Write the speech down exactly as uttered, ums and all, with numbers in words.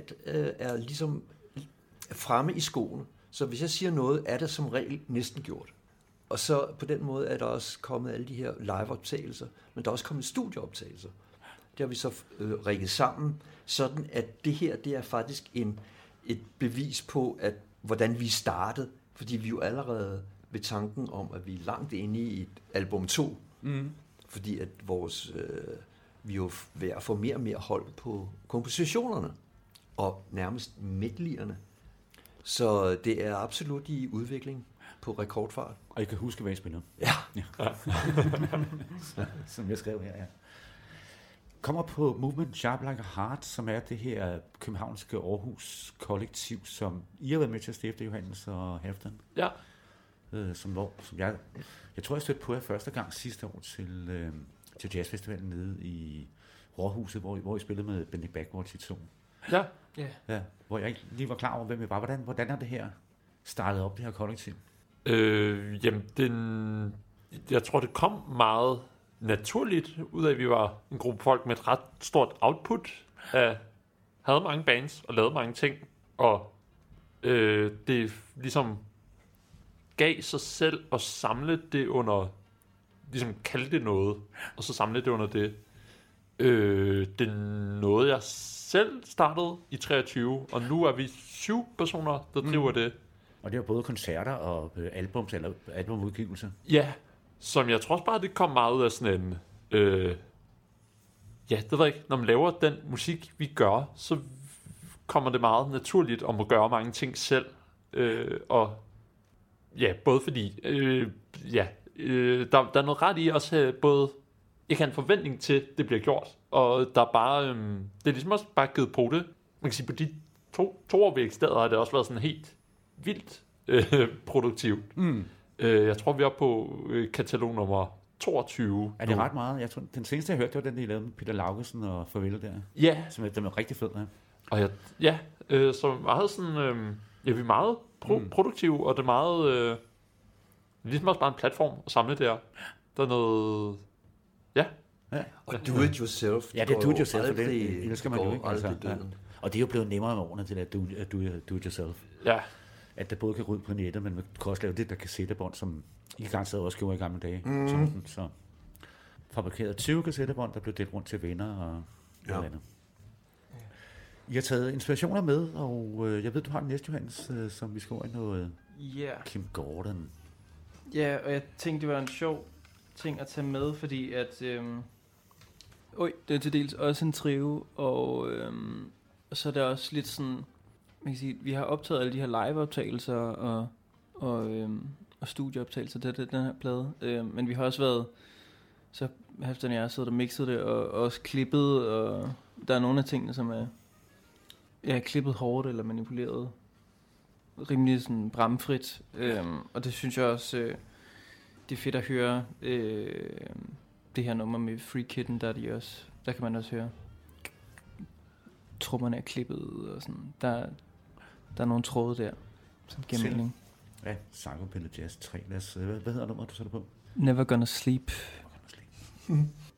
alt øh, er ligesom fremme i skoene. Så hvis jeg siger noget, er det som regel næsten gjort. Og så på den måde er der også kommet alle de her liveoptagelser, men der er også kommet studieoptagelser. Det har vi så øh, rigget sammen, sådan at det her, det er faktisk en, et bevis på, at hvordan vi startede, fordi vi jo allerede ved tanken om, at vi er langt inde i et album to, mm. fordi at vores, øh, vi er jo ved at få mere og mere hold på kompositionerne, og nærmest medleyerne. Så det er absolut i udvikling på rekordfart. Og I kan huske, hvad I spillede. Ja. ja. Som jeg skrev her, ja. Kommer på Movement Sharp Like a Heart, som er det her københavnske Aarhus-kollektiv, som I har været med til at stifte, Johannes og Halfdan. Ja. Øh, som, hvor, som jeg, jeg tror, jeg stødte på jer første gang sidste år til, øh, til jazzfestivalen nede i Rådhuset, hvor, hvor I spillede med Bendik Backwards i to. Ja. Yeah. Ja. Hvor jeg ikke lige var klar over, hvem jeg var. Hvordan, hvordan er det her startet op, det her kollektiv? Øh, jamen, den, jeg tror, det kom meget naturligt ud af, at vi var en gruppe folk med et ret stort output af, havde mange bands og lavede mange ting, og øh, det ligesom gav sig selv at samle det under, ligesom kalde det noget, og så samle det under det. Øh, det er noget, jeg selv startede i treogtyve, og nu er vi syv personer, der driver mm. det. Og det er både koncerter og albums, eller albumudgivelser. Ja, som jeg tror også bare, det kom meget ud af sådan en... Øh, ja, det ved jeg ikke. Når man laver den musik, vi gør, så kommer det meget naturligt om at gøre mange ting selv. Øh, og ja, både fordi... Øh, ja, øh, der, der er noget ret i også have både... ikke have en forventning til, det bliver gjort. Og der er bare... Øh, det er ligesom også bare givet på det. Man kan sige, på de to, to år vi eksisteret, har det også været sådan helt vildt øh, produktivt. Mm. Øh, jeg tror, vi er på øh, katalog nummer toogtyve. Er det nu. Ret meget? Jeg tror, den seneste, jeg hørte, det var den, de lavede med Peter Laugesen og Farvel der. Ja. Som er, den er rigtig fed, ja. Og jeg, ja, øh, så meget sådan... Øh, ja, vi er meget pro- mm. produktive, og det er meget... Øh, ligesom også bare en platform at samle der. Der er noget... Ja. ja. Og do it yourself. Ja, det er do it yourself. Aldrig, det, det skal man jo ikke. Altså, ja. Og det er jo blevet nemmere med årene til at do, do, do it yourself. Ja. At det både kan ryge på nettet, men man kan også lave det der kassettebånd, som I garanteret også gjorde i gamle dage. Mm. Sådan, så fabrikeret tyve kassettebånd, der blev delt rundt til venner og ja. Noget andet. I har taget inspirationer med, og øh, jeg ved, du har den næste, Johannes, øh, som vi skal over i noget yeah. Kim Gordon. Ja, og jeg tænkte, det var en sjov ting at tage med, fordi at... Øhm, øj, det er til dels også en trio, og, øhm, og så er det også lidt sådan... Man kan sige, vi har optaget alle de her liveoptagelser og, og, øhm, og studieoptagelser, det er den her plade. Øhm, men vi har også været, så Halfdan og jeg har siddet og mixet det, og, og også klippet, og der er nogle af tingene, som er ja, klippet hårdt eller manipuleret rimelig sådan bramfrit. Øhm, og det synes jeg også, øh, det er fedt at høre øh, det her nummer med Free Kitten, der, er de også, der kan man også høre trommerne er klippet og sådan. Der, der er nogle tråde der, som giver mening. Ja, Psycho Pille Jazz tre. Lad os, hvad, hvad hedder nummeret, du sætter på? Never Gonna Sleep. Never Gonna Sleep.